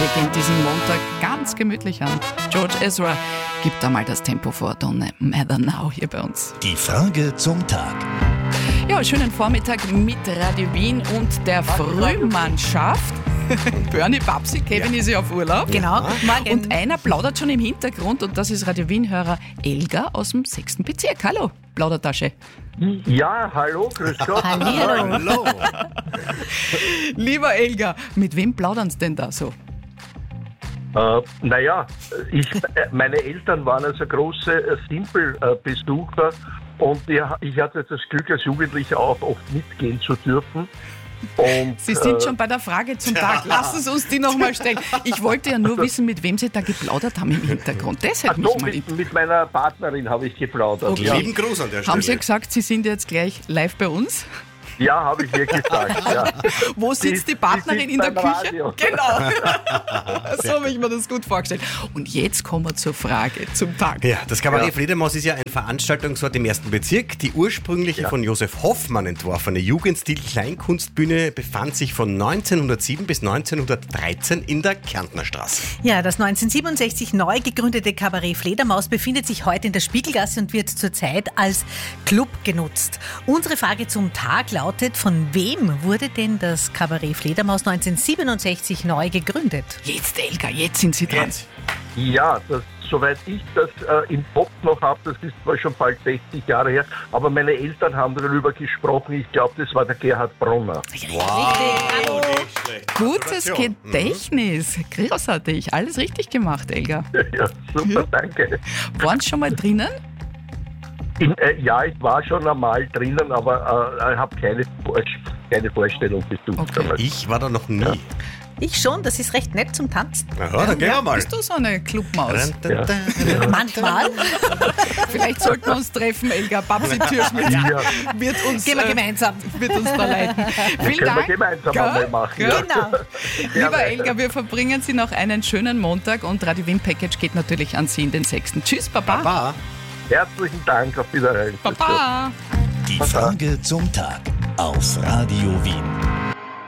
gehen diesen Montag ganz gemütlich an. George Ezra gibt da mal das Tempo vor. Don't Matter Now hier bei uns. Die Frage zum Tag. Ja, schönen Vormittag mit Radio Wien und der Frühmannschaft. Bernie, Babsi, Kevin ist ja auf Urlaub. Genau, morgen. Und einer plaudert schon im Hintergrund und das ist Radio Wien-Hörer Elga aus dem 6. Bezirk. Hallo, Plaudertasche. Ja, hallo, grüß Gott. Hallo. Lieber Elga, mit wem plaudern Sie denn da so? Meine Eltern waren also große Simple-Besucher und ich hatte das Glück, als Jugendlicher auch oft mitgehen zu dürfen. Und, Sie sind schon bei der Frage zum Tag. Lassen Sie uns die nochmal stellen. Ich wollte ja nur wissen, mit wem Sie da geplaudert haben im Hintergrund. Das hätte mich mal mit meiner Partnerin habe ich geplaudert. Okay. Ja. Lieben Gruß an der Stelle. Haben Sie gesagt, Sie sind jetzt gleich live bei uns? Ja, habe ich wirklich gesagt. Ja. Wo sitzt die Partnerin sitzt in der beim Küche? Radio. Genau. So habe ich mir das gut vorgestellt. Und jetzt kommen wir zur Frage zum Tag. Ja, das Kabarett Fledermaus ist ja ein Veranstaltungsort im 1. Bezirk. Die ursprüngliche von Josef Hoffmann entworfene Jugendstil-Kleinkunstbühne befand sich von 1907 bis 1913 in der Kärntner Straße. Ja, das 1967 neu gegründete Kabarett Fledermaus befindet sich heute in der Spiegelgasse und wird zurzeit als Club genutzt. Unsere Frage zum Tag lautet, von wem wurde denn das Kabarett Fledermaus 1967 neu gegründet? Jetzt, Elga, jetzt sind Sie dran. Ja, soweit ich das im Kopf noch habe, das ist zwar schon bald 60 Jahre her, aber meine Eltern haben darüber gesprochen. Ich glaube, das war der Gerhard Bronner. Wow, nicht schlecht. Gutes Gratulation. Gedächtnis. Großartig. Alles richtig gemacht, Elga. Ja, super, danke. Waren Sie schon mal drinnen? Ja, ich war schon einmal drinnen, aber ich habe keine Vorstellung besucht. Okay. Ich war da noch nie. Ich schon, das ist recht nett zum Tanzen. Aha, dann gehen wir mal. Bist du so eine Clubmaus? Manchmal. Vielleicht sollten wir uns treffen, Elga. Babsi Türschmidt Ja. wird uns, Gehen wir gemeinsam. wird uns da leiten. Vielen Können wir Dank. gemeinsam Gell? einmal machen. Gell? Ja. Genau. Lieber Elga, wir verbringen Sie noch einen schönen Montag und Radio Wien Package geht natürlich an Sie in den 6. Tschüss, Baba. Baba. Herzlichen Dank, auf Wiedersehen. Baba. Die Frage zum Tag auf Radio Wien.